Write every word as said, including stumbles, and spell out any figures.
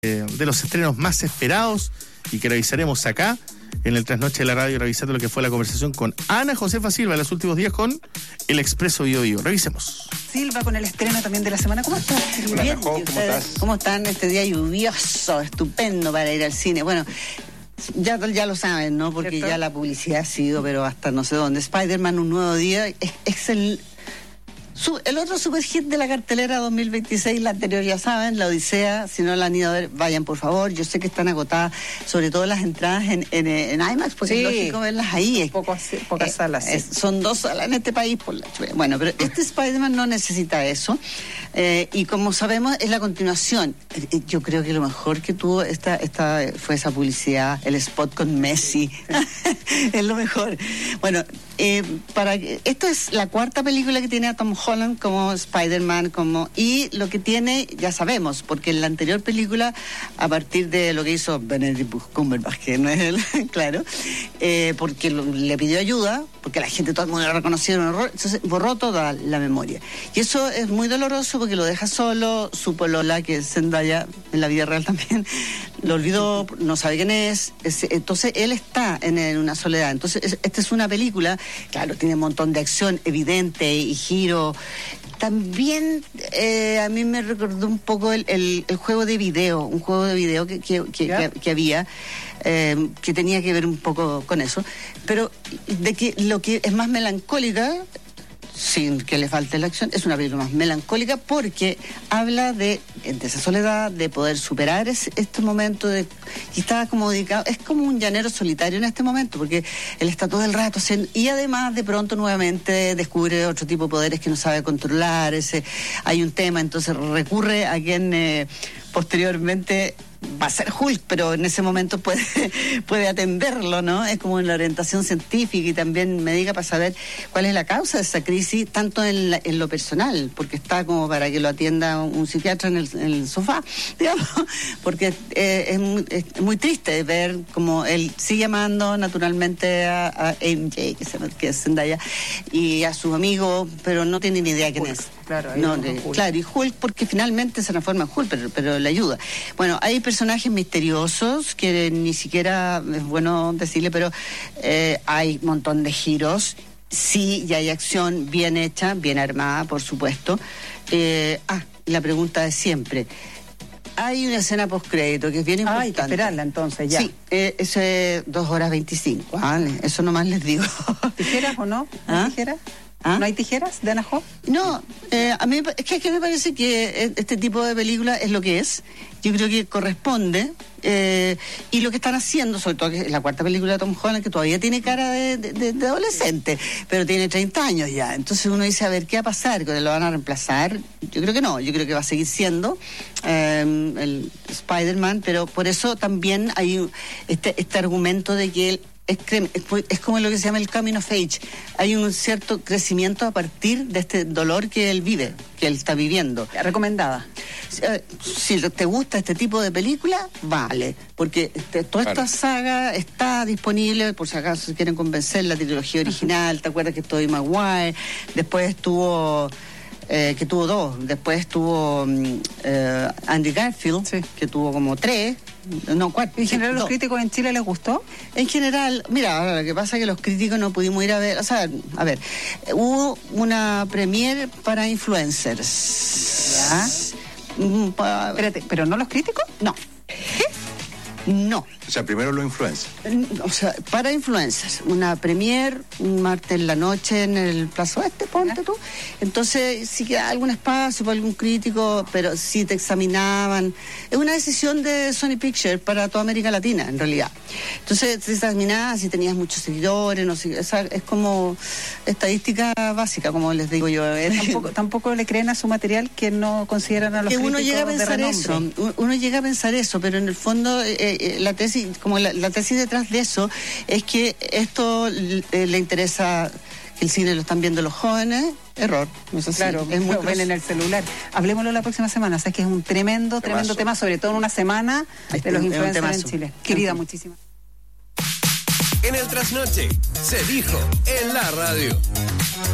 Eh, de los estrenos más esperados y que revisaremos acá en el Trasnoche de la Radio, revisando lo que fue la conversación con Ana Josefa Silva en los últimos días con el Expreso Bio Bio. Revisemos. Silva, con el estreno también de la semana. ¿Cómo estás? Hola, Bien. ¿cómo estás? ¿Cómo están este día lluvioso, estupendo para ir al cine? Bueno, ya, ya lo saben, ¿no? Porque ¿cierto? Ya la publicidad ha sido, pero hasta no sé dónde. Spider-Man, un nuevo día, es, es el... Su, el otro super hit de la cartelera dos mil veintiséis, la anterior ya saben, La Odisea. Si no la han ido a ver, vayan por favor. Yo sé que están agotadas, sobre todo las entradas en, en, en IMAX, porque sí, es lógico verlas ahí. Poco, pocas eh, salas. Sí. Es, son dos salas en este país. Por la, bueno, pero este Spider-Man no necesita eso. Eh, y como sabemos, es la continuación. Eh, yo creo que lo mejor que tuvo esta, esta fue esa publicidad, el spot con Messi. Sí. Es lo mejor. Bueno, eh, para esto es la cuarta película que tiene a Tom Holland como Spider-Man, como y lo que tiene, ya sabemos, porque en la anterior película, a partir de lo que hizo Benedict Cumberbatch, que no es él, claro, eh, porque lo, le pidió ayuda, porque la gente, todo el mundo lo reconocieron, entonces borró toda la memoria. Y eso es muy doloroso porque lo deja solo, su polola, que es Zendaya, en la vida real también, lo olvidó, no sabe quién es, es entonces él está en, en una soledad. Entonces, es, esta es una película, claro, tiene un montón de acción evidente y giro. También eh, a mí me recordó un poco el, el, el juego de video, un juego de video que, que, que, que, que había, eh, que tenía que ver un poco con eso, pero de que lo que es más melancólica, sin que le falte la acción, es una película más melancólica porque habla de, de esa soledad, de poder superar ese, este momento de, y está como dedicado, es como un llanero solitario en este momento, porque él está todo el rato haciendo, y además de pronto nuevamente descubre otro tipo de poderes que no sabe controlar, ese, hay un tema, entonces recurre a quien eh, posteriormente va a ser Hulk, pero en ese momento puede, puede atenderlo, ¿no? Es como en la orientación científica y también médica para saber cuál es la causa de esa crisis, tanto en, la, en lo personal, porque está como para que lo atienda un, un psiquiatra en el, en el sofá, digamos, porque eh, es, muy, es muy triste ver como él sigue amando naturalmente a, a M J, que, se, que es Zendaya, y a sus amigos, pero no tiene ni idea quién Hulk, es. Claro, no, de, claro, y Hulk porque finalmente se transforma en Hulk, pero, pero le ayuda. Bueno, hay personajes misteriosos que ni siquiera es bueno decirle, pero eh, hay un montón de giros. Sí, y hay acción bien hecha, bien armada, por supuesto. Eh, ah, la pregunta de siempre. Hay una escena postcrédito que es bien importante. Ah, hay que esperarla entonces, ya. Sí, eh, eso es dos horas veinticinco, ¿vale? Eso nomás les digo. ¿Tijeras o no? ¿Ah? ¿Tijeras? ¿Ah? ¿No hay tijeras de Ana Jo? No, eh, a mí es que, es que me parece que este tipo de película es lo que es. Yo creo que corresponde. Eh, y lo que están haciendo, sobre todo que es la cuarta película de Tom Holland, que todavía tiene cara de, de, de adolescente, pero tiene treinta años ya. Entonces uno dice, a ver, ¿qué va a pasar? ¿Que lo van a reemplazar? Yo creo que no. Yo creo que va a seguir siendo eh, el Spider-Man, pero por eso también hay este, este argumento de que él Es, es como lo que se llama el coming of age. Hay un cierto crecimiento a partir de este dolor que él vive, que él está viviendo. Recomendada. Si te gusta este tipo de película, vale, porque este, toda esta claro. saga está disponible, por si acaso se quieren convencer, la trilogía original. Uh-huh. ¿Te acuerdas que Tobey Maguire? Después estuvo... Eh, que tuvo dos, después estuvo eh, Andrew Garfield, sí. que tuvo como tres, no, cuatro. ¿En general dos. los críticos en Chile les gustó? En general, mira, ahora lo que pasa es que los críticos no pudimos ir a ver, o sea, a ver, hubo una premiere para influencers. ¿Ya? Mm, pa, Espérate, ¿pero no los críticos? No. ¿Qué? No. O sea, primero los influencers. O sea, para influencers. Una premier, un martes en la noche en el Plaza Oeste, ponte tú. Entonces, si queda algún espacio para algún crítico, pero si te examinaban. Es una decisión de Sony Pictures para toda América Latina, en realidad. Entonces, te examinabas si tenías muchos seguidores, no sé. Esa es como estadística básica, como les digo yo. Tampoco, tampoco le creen a su material que no consideran a los que críticos uno llega a pensar de eso. Uno llega a pensar eso, pero en el fondo, eh, eh, la tesis como la, la tesis detrás de eso es que esto eh, le interesa, que el cine lo están viendo los jóvenes. Error, no es así. Claro, es muy ven en el celular. Hablemoslo la próxima semana, o sea, es que es un tremendo, tremendo tema, sobre todo en una semana de este los influencers en Chile. Querida, muchísimas. En el Trasnoche se dijo en la radio.